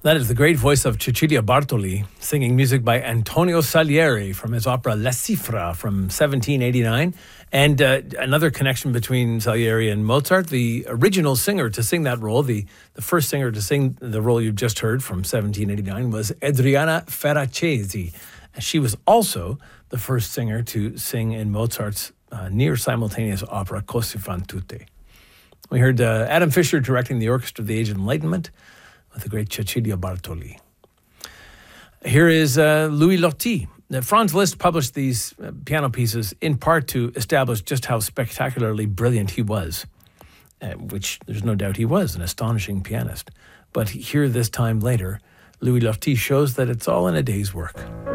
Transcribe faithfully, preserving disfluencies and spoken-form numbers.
That is the great voice of Cecilia Bartoli, singing music by Antonio Salieri from his opera La Cifra from seventeen eighty-nine. And uh, another connection between Salieri and Mozart, the original singer to sing that role, the, the first singer to sing the role you've just heard from seventeen eighty-nine was Adriana Ferracesi. She was also the first singer to sing in Mozart's uh, near simultaneous opera Così fan tutte. We heard uh, Adam Fisher directing the Orchestra of the Age of Enlightenment with the great Cecilia Bartoli. Here is uh, Louis Loti. Now, Franz Liszt published these uh, piano pieces in part to establish just how spectacularly brilliant he was, uh, which there's no doubt he was, an astonishing pianist. But here this time later, Louis Loti shows that it's all in a day's work.